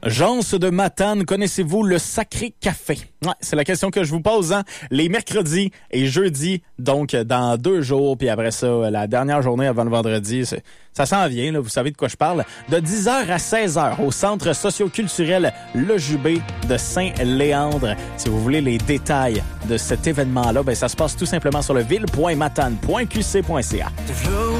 Gens de Matane, connaissez-vous le Sacré Café? Ouais, c'est la question que je vous pose, hein? Les mercredis et jeudis, donc dans 2 jours, puis après ça, la dernière journée avant le vendredi, ça s'en vient, là, vous savez de quoi je parle. De 10h à 16h au Centre socio-culturel Le Jubé de Saint-Léandre. Si vous voulez les détails de cet événement-là, ben ça se passe tout simplement sur le ville.matane.qc.ca.